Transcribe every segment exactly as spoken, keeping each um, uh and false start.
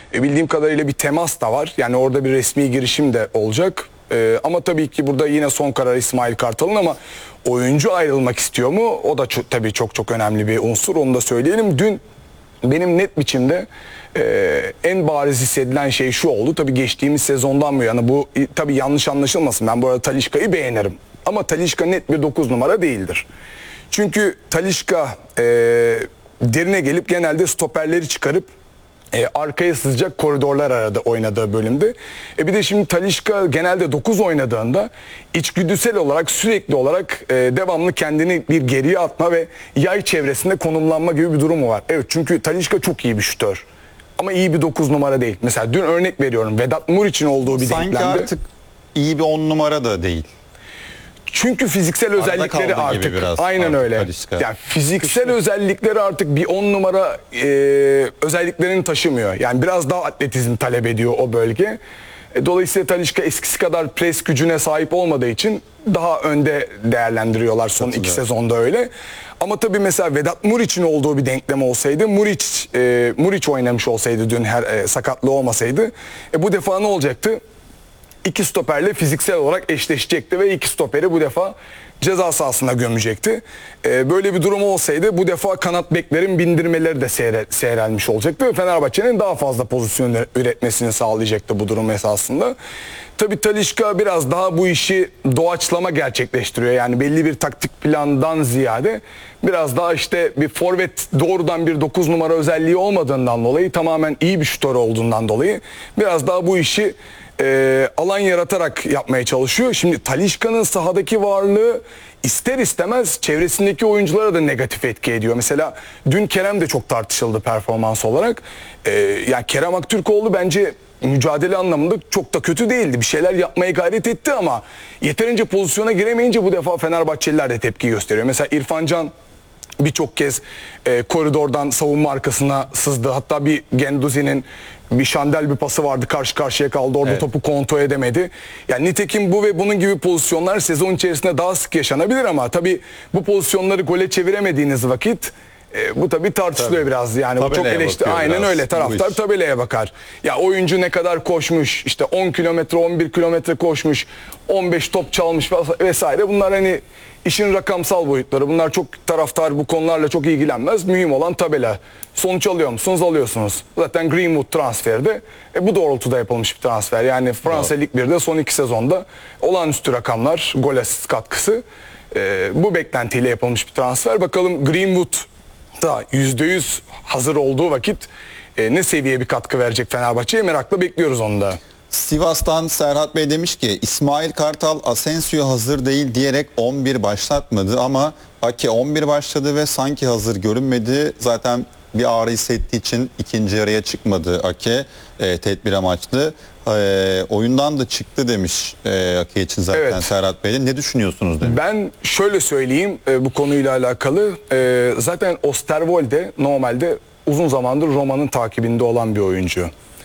E, bildiğim kadarıyla bir temas da var. Yani orada bir resmi girişim de olacak. E, ama tabii ki burada yine son karar İsmail Kartal'ın, ama oyuncu ayrılmak istiyor mu? O da çok, tabii çok çok önemli bir unsur. Onu da söyleyelim. Dün benim net biçimde e, en bariz hissedilen şey şu oldu. Tabii geçtiğimiz sezondan bu yana, bu tabii yanlış anlaşılmasın. Ben bu arada Talisca'yı beğenirim. Ama Talisca net bir dokuz numara değildir. Çünkü Talisca e, derine gelip genelde stoperleri çıkarıp e, arkaya sızacak koridorlar aradı oynadığı bölümde. E, bir de şimdi Talisca genelde dokuz oynadığında içgüdüsel olarak, sürekli olarak e, devamlı kendini bir geriye atma ve yay çevresinde konumlanma gibi bir durumu var. Evet, çünkü Talisca çok iyi bir şütör. Ama iyi bir dokuz numara değil. Mesela dün örnek veriyorum, Vedat Muriç'in olduğu bir Sanki denklemde. Sanki artık iyi bir on numara da değil. Çünkü fiziksel Arada özellikleri artık biraz, aynen artık öyle. Talisca. Yani fiziksel Kışlı. özellikleri artık bir on numara e, özelliklerini taşımıyor. Yani biraz daha atletizm talep ediyor o bölge. E, dolayısıyla Talisca eskisi kadar pres gücüne sahip olmadığı için daha önde değerlendiriyorlar son iki sezonda öyle. Ama tabii mesela Vedat Muriç'in olduğu bir denklem olsaydı, Muriç e, Muriç oynamış olsaydı dün, her e, sakatlığı olmasaydı, e, bu defa ne olacaktı? İki stoperle fiziksel olarak eşleşecekti ve iki stoperi bu defa ceza sahasına gömecekti. Ee, böyle bir durum olsaydı bu defa kanat beklerin bindirmeleri de seyre, seyrelmiş olacaktı ve Fenerbahçe'nin daha fazla pozisyon üretmesini sağlayacaktı bu durum esasında. Tabii Talisca biraz daha bu işi doğaçlama gerçekleştiriyor. Yani belli bir taktik plandan ziyade biraz daha işte bir forvet, doğrudan bir dokuz numara özelliği olmadığından dolayı, tamamen iyi bir şutör olduğundan dolayı biraz daha bu işi E, alan yaratarak yapmaya çalışıyor. Şimdi Talisca'nın sahadaki varlığı ister istemez çevresindeki oyunculara da negatif etki ediyor. Mesela dün Kerem de çok tartışıldı performans olarak. E, yani Kerem Aktürkoğlu bence mücadele anlamında çok da kötü değildi. Bir şeyler yapmaya gayret etti ama yeterince pozisyona giremeyince bu defa Fenerbahçeliler de tepki gösteriyor. Mesela İrfan Can birçok kez e, koridordan savunma arkasına sızdı. Hatta bir Genduzi'nin bir şandel bir pası vardı, karşı karşıya kaldı. Orada evet, topu kontrol edemedi. Yani nitekim bu ve bunun gibi pozisyonlar sezon içerisinde daha sık yaşanabilir ama tabii bu pozisyonları gole çeviremediğiniz vakit e, bu tabii tartışılıyor tabii biraz. Yani bu çok eleştiri. Aynen öyle. Taraftar tabelaya bakar. Ya oyuncu ne kadar koşmuş, işte on kilometre, on bir kilometre koşmuş, on beş top çalmış vesaire. Bunlar hani işin rakamsal boyutları. Bunlar çok, taraftar bu konularla çok ilgilenmez. Mühim olan tabela. Sonuç alıyor musunuz? Alıyorsunuz. Zaten Greenwood transferde e, bu doğrultuda yapılmış bir transfer. Yani Fransa Lig bir'de son iki sezonda olağanüstü rakamlar, gol asist katkısı. E, bu beklentiyle yapılmış bir transfer. Bakalım Greenwood da yüzde yüz hazır olduğu vakit e, ne seviye bir katkı verecek Fenerbahçe'ye, merakla bekliyoruz onu da. Sivas'tan Serhat Bey demiş ki İsmail Kartal Asensio hazır değil diyerek on bir başlatmadı ama Ake on bir başladı ve sanki hazır görünmedi. Zaten bir ağrı hissettiği için ikinci yarıya çıkmadı Ake, e, tedbir amaçlı. E, oyundan da çıktı demiş e, Ake için zaten evet, Serhat Bey'le. Ne düşünüyorsunuz demiş. Ben şöyle söyleyeyim e, bu konuyla alakalı. E, zaten Osterwolde normalde uzun zamandır Roma'nın takibinde olan bir oyuncu.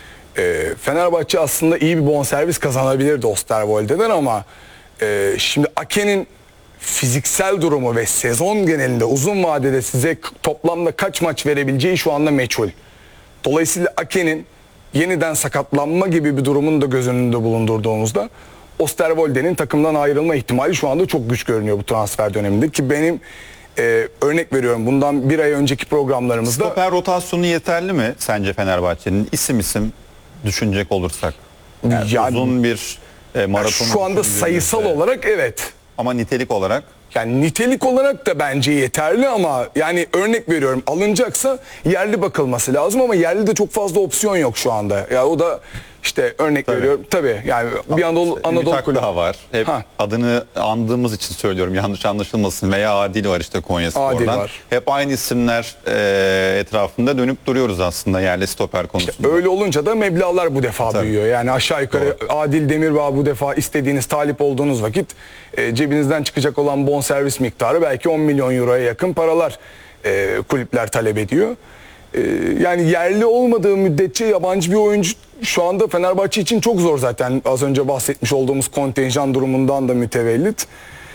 E, Fenerbahçe aslında iyi bir bonservis kazanabilirdi Osterwolde'den ama e, şimdi Ake'nin fiziksel durumu ve sezon genelinde uzun vadede size toplamda kaç maç verebileceği şu anda meçhul. Dolayısıyla Ake'nin yeniden sakatlanma gibi bir durumun da göz önünde bulundurduğumuzda Osterwolde'nin takımdan ayrılma ihtimali şu anda çok güç görünüyor bu transfer döneminde ki benim e, örnek veriyorum bundan bir ay önceki programlarımızda. Stoper rotasyonu yeterli mi sence Fenerbahçe'nin, isim isim düşünecek olursak? Yani yani, uzun bir e, maraton. Şu anda sayısal olarak evet. Ama nitelik olarak? Yani nitelik olarak da bence yeterli ama yani örnek veriyorum alınacaksa yerli bakılması lazım ama yerli de çok fazla opsiyon yok şu anda. Ya o da işte örnek tabii, veriyorum tabii yani bir Anadolu Anadolu kulübü daha var. Hep ha, adını andığımız için söylüyorum, yanlış anlaşılmasın. Veya Adil var işte Konyaspor'dan. Hep aynı isimler e, etrafında dönüp duruyoruz aslında yerli stoper konusunda. İşte öyle olunca da meblağlar bu defa tabii büyüyor. Yani aşağı yukarı doğru, Adil Demirbağ bu defa istediğiniz, talip olduğunuz vakit e, cebinizden çıkacak olan bonservis miktarı belki on milyon euroya yakın paralar e, kulüpler talep ediyor. E, yani yerli olmadığı müddetçe yabancı bir oyuncu şu anda Fenerbahçe için çok zor zaten. Az önce bahsetmiş olduğumuz kontenjan durumundan da mütevellit.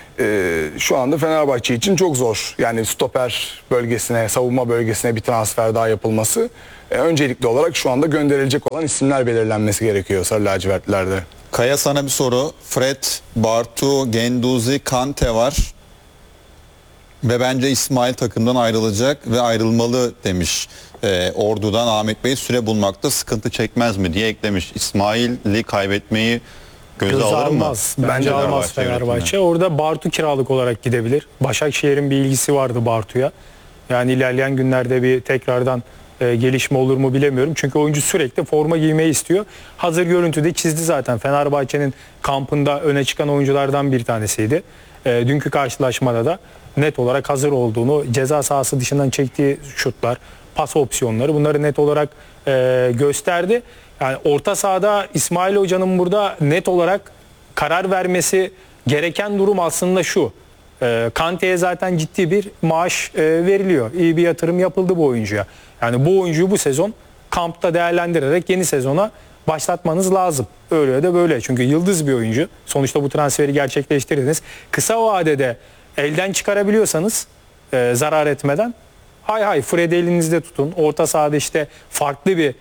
Ee, şu anda Fenerbahçe için çok zor. Yani stoper bölgesine, savunma bölgesine bir transfer daha yapılması E, öncelikli olarak şu anda gönderilecek olan isimler belirlenmesi gerekiyor Sarı lacivertlerde. Kaya, sana bir soru. Fred, Bartu, Genduzi, Kante var. Ve bence İsmail takımdan ayrılacak ve ayrılmalı demiş. Ee, Ordu'dan Ahmet Bey, süre bulmakta sıkıntı çekmez mi diye eklemiş. İsmail'i kaybetmeyi göze Göze alır mı? almaz. Bence, Bence almaz Fenerbahçe Fenerbahçe. Orada Bartu kiralık olarak gidebilir. Başakşehir'in bir ilgisi vardı Bartu'ya. Yani ilerleyen günlerde bir tekrardan e, gelişme olur mu bilemiyorum. Çünkü oyuncu sürekli forma giymeyi istiyor. Hazır görüntüde çizdi zaten. Fenerbahçe'nin kampında öne çıkan oyunculardan bir tanesiydi. E, dünkü karşılaşmada da net olarak hazır olduğunu, ceza sahası dışından çektiği şutlar, pas opsiyonları, bunları net olarak e, gösterdi. Yani orta sahada İsmail Hoca'nın burada net olarak karar vermesi gereken durum aslında şu. E, Kante'ye zaten ciddi bir maaş e, veriliyor. İyi bir yatırım yapıldı bu oyuncuya. Yani bu oyuncuyu bu sezon kampta değerlendirerek yeni sezona başlatmanız lazım. Öyle ya da böyle. Çünkü yıldız bir oyuncu. Sonuçta bu transferi gerçekleştirdiniz. Kısa vadede elden çıkarabiliyorsanız e, zarar etmeden, hay hay Fred'i elinizde tutun. Orta sahada işte farklı bir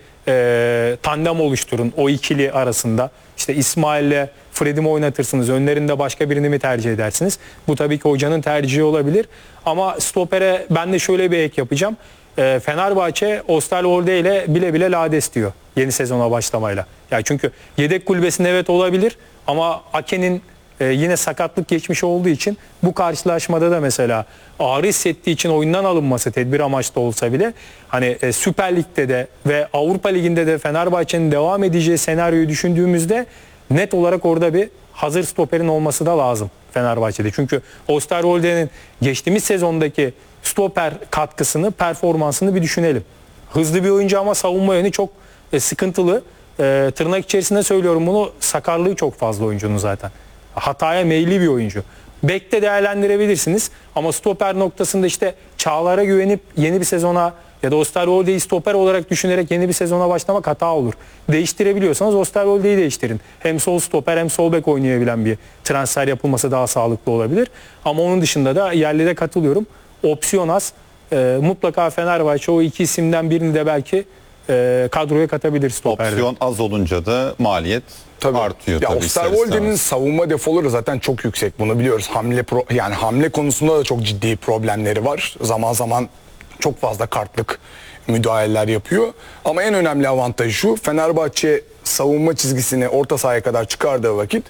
e, tandem oluşturun o ikili arasında. İşte İsmail'le Fred'i mi oynatırsınız? Önlerinde başka birini mi tercih edersiniz? Bu tabii ki hocanın tercihi olabilir. Ama stopere ben de şöyle bir ek yapacağım. E, Fenerbahçe Osterwolde ile bile bile lades diyor yeni sezona başlamayla. Yani çünkü yedek kulübesinde evet olabilir ama Ake'nin Ee, yine sakatlık geçmiş olduğu için bu karşılaşmada da mesela ağrı hissettiği için oyundan alınması tedbir amaçlı olsa bile hani e, Süper Lig'de de ve Avrupa Ligi'nde de Fenerbahçe'nin devam edeceği senaryoyu düşündüğümüzde net olarak orada bir hazır stoperin olması da lazım Fenerbahçe'de. Çünkü Osterwolde'nin geçtiğimiz sezondaki stoper katkısını, performansını bir düşünelim. Hızlı bir oyuncu ama savunma yönü çok e, sıkıntılı. E, tırnak içerisinde söylüyorum bunu, sakarlığı çok fazla oyuncunun zaten. Hataya meyilli bir oyuncu. Bek'te değerlendirebilirsiniz ama stoper noktasında işte Çağlar'a güvenip yeni bir sezona ya da Osterwolde'yi stoper olarak düşünerek yeni bir sezona başlamak hata olur. Değiştirebiliyorsanız Osterwolde'yi değiştirin. Hem sol stoper hem sol bek oynayabilen bir transfer yapılması daha sağlıklı olabilir. Ama onun dışında da yerlide katılıyorum. Opsiyon az. Ee, mutlaka Fenerbahçe o iki isimden birini de belki e, kadroya katabilir stoperde. Opsiyon az olunca da maliyet Tabii. artıyor. Ya tabii, ister Osterwolde'nin istemez. savunma defoları zaten çok yüksek. Bunu biliyoruz. Hamle pro, yani hamle konusunda da çok ciddi problemleri var. Zaman zaman çok fazla kartlık müdahaleler yapıyor. Ama en önemli avantajı şu: Fenerbahçe savunma çizgisini orta sahaya kadar çıkardığı vakit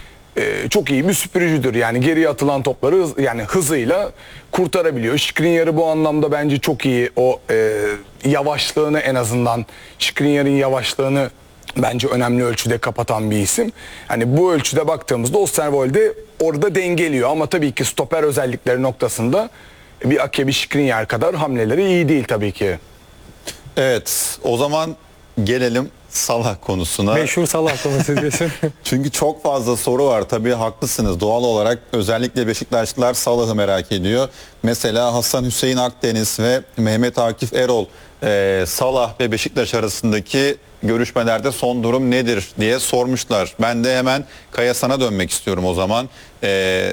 e, çok iyi bir süpürücüdür. Yani geriye atılan topları hız- yani hızıyla kurtarabiliyor. Skriniar'ı bu anlamda bence çok iyi. O e, yavaşlığını, en azından Skriniar'ın yavaşlığını bence önemli ölçüde kapatan bir isim. Hani bu ölçüde baktığımızda Osterwolde orada dengeliyor ama tabii ki stoper özellikleri noktasında bir Ake, bir Skriniar kadar hamleleri iyi değil tabii ki. Evet, o zaman gelelim Salah konusuna. Meşhur Salah konusu diyorsun. Çünkü çok fazla soru var. Tabii haklısınız. Doğal olarak özellikle Beşiktaşlılar Salah'ı merak ediyor. Mesela Hasan Hüseyin Akdeniz ve Mehmet Akif Erol, e, Salah ve Beşiktaş arasındaki görüşmelerde son durum nedir diye sormuşlar. Ben de hemen Kaya, sana dönmek istiyorum o zaman. E,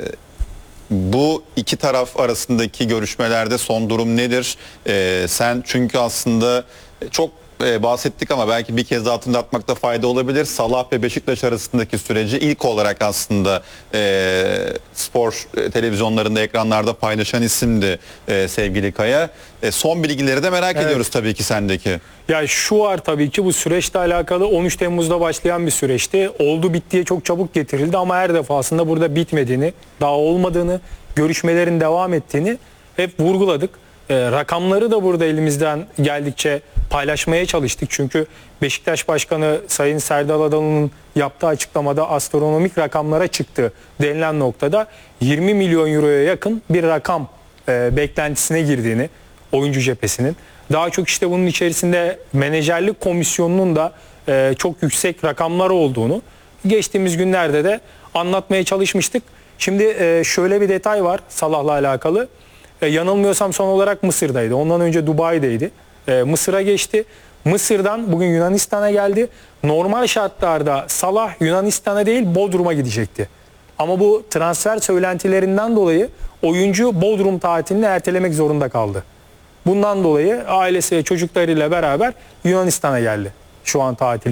Bu iki taraf arasındaki görüşmelerde son durum nedir? E, sen çünkü aslında çok e, bahsettik ama belki bir kez daha hatırlatmakta fayda olabilir. Salah ve Beşiktaş arasındaki süreci ilk olarak aslında e, spor e, televizyonlarında, ekranlarda paylaşan isimdi e, sevgili Kaya. E, son bilgileri de merak Evet. ediyoruz tabii ki sendeki. Ya şu var tabii ki, bu süreçle alakalı on üç Temmuz'da başlayan bir süreçti. Oldu bittiye çok çabuk getirildi ama her defasında burada bitmediğini, daha olmadığını, görüşmelerin devam ettiğini hep vurguladık. E, rakamları da burada elimizden geldikçe paylaşmaya çalıştık. Çünkü Beşiktaş Başkanı Sayın Serdal Adalı'nın yaptığı açıklamada astronomik rakamlara çıktı denilen noktada yirmi milyon euroya yakın bir rakam e, beklentisine girdiğini oyuncu cephesinin. Daha çok işte bunun içerisinde menajerlik komisyonunun da e, çok yüksek rakamlar olduğunu geçtiğimiz günlerde de anlatmaya çalışmıştık. Şimdi e, şöyle bir detay var Salah'la alakalı. E, yanılmıyorsam son olarak Mısır'daydı. Ondan önce Dubai'deydi. E, Mısır'a geçti. Mısır'dan bugün Yunanistan'a geldi. Normal şartlarda Salah Yunanistan'a değil Bodrum'a gidecekti. Ama bu transfer söylentilerinden dolayı oyuncu Bodrum tatilini ertelemek zorunda kaldı. Bundan dolayı ailesi ve çocuklarıyla beraber Yunanistan'a geldi. Şu an tatil